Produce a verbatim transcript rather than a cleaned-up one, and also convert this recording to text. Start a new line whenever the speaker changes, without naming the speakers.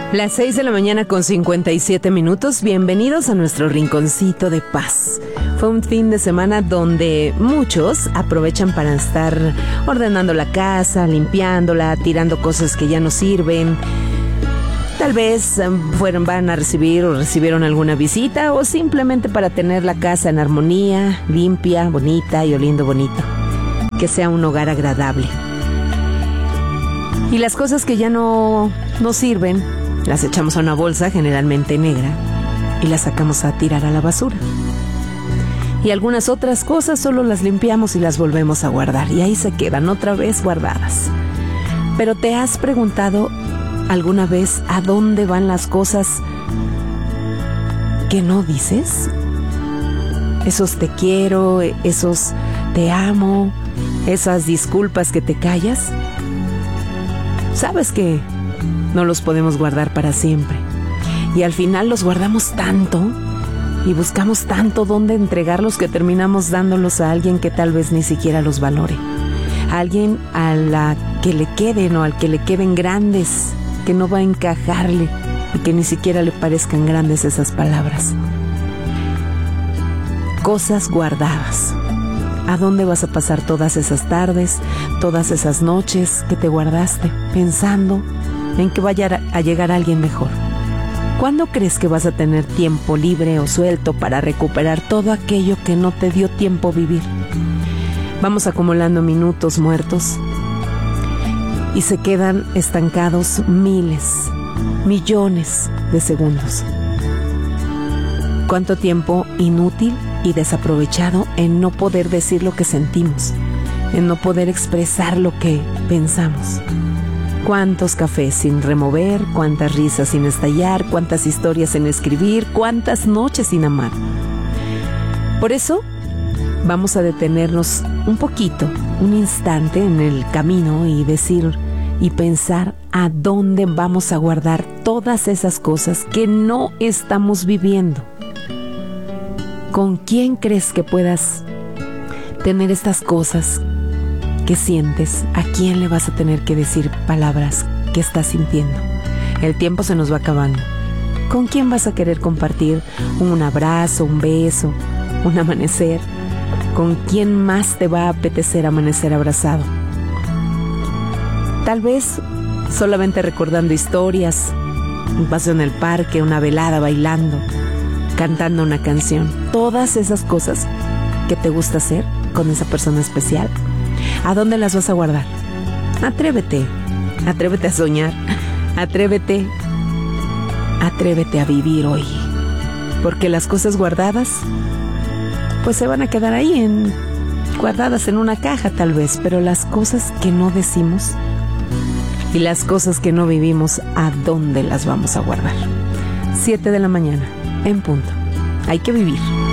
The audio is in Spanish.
Las seis de la mañana con cincuenta y siete minutos. Bienvenidos a nuestro rinconcito de paz. Fue un fin de semana donde muchos aprovechan para estar ordenando la casa, limpiándola, tirando cosas que ya no sirven. Tal vez fueron, van a recibir o recibieron alguna visita, o simplemente para tener la casa en armonía, limpia, bonita y oliendo bonito. Que sea un hogar agradable. Y las cosas que ya no, no sirven, las echamos a una bolsa, generalmente negra, y las sacamos a tirar a la basura. Y algunas otras cosas solo las limpiamos y las volvemos a guardar, y ahí se quedan otra vez guardadas. Pero ¿te has preguntado alguna vez a dónde van las cosas que no dices? Esos te quiero, esos te amo, esas disculpas que te callas. Sabes que no los podemos guardar para siempre, y al final los guardamos tanto y buscamos tanto dónde entregarlos que terminamos dándolos a alguien que tal vez ni siquiera los valore, a alguien a la que le queden o al que le queden grandes, que no va a encajarle y que ni siquiera le parezcan grandes esas palabras. Cosas guardadas. ¿A dónde vas a pasar todas esas tardes, todas esas noches que te guardaste, pensando en que vaya a llegar alguien mejor? ¿Cuándo crees que vas a tener tiempo libre o suelto para recuperar todo aquello que no te dio tiempo vivir? Vamos acumulando minutos muertos y se quedan estancados miles, millones de segundos. ¿Cuánto tiempo inútil y desaprovechado en no poder decir lo que sentimos, en no poder expresar lo que pensamos? ¿Cuántos cafés sin remover? ¿Cuántas risas sin estallar? ¿Cuántas historias sin escribir? ¿Cuántas noches sin amar? Por eso, vamos a detenernos un poquito, un instante en el camino y decir y pensar a dónde vamos a guardar todas esas cosas que no estamos viviendo. ¿Con quién crees que puedas tener estas cosas que sientes? ¿A quién le vas a tener que decir palabras que estás sintiendo? El tiempo se nos va acabando. ¿Con quién vas a querer compartir un abrazo, un beso, un amanecer? ¿Con quién más te va a apetecer amanecer abrazado? Tal vez solamente recordando historias, un paseo en el parque, una velada bailando, cantando una canción. Todas esas cosas que te gusta hacer con esa persona especial, ¿a dónde las vas a guardar? Atrévete, atrévete a soñar, atrévete, atrévete a vivir hoy. Porque las cosas guardadas, pues se van a quedar ahí, en, guardadas en una caja tal vez, pero las cosas que no decimos y las cosas que no vivimos, ¿a dónde las vamos a guardar? Siete de la mañana, en punto. Hay que vivir.